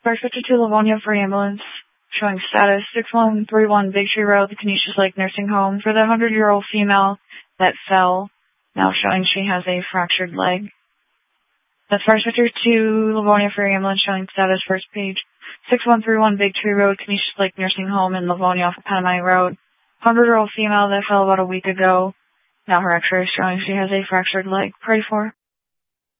First 52 Livonia for ambulance. Showing status 6131 Big Tree Road, the Canisius Lake Nursing Home, for the 100-year-old female that fell. Now showing she has a fractured leg. That's First 52 Livonia for ambulance, showing status first page 6131 Big Tree Road, Canisius Lake Nursing Home in Livonia off of Panamint Road. 100-year-old female that fell about a week ago. Now her x-ray is showing she has a fractured leg. Pray for.